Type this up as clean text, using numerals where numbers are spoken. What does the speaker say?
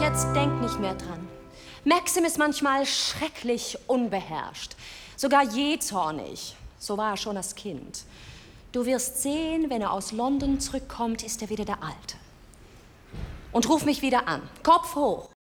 jetzt denk nicht mehr dran. Maxim ist manchmal schrecklich unbeherrscht, sogar jähzornig. So war er schon als Kind. Du wirst sehen, wenn er aus London zurückkommt, ist er wieder der Alte. Und ruf mich wieder an. Kopf hoch.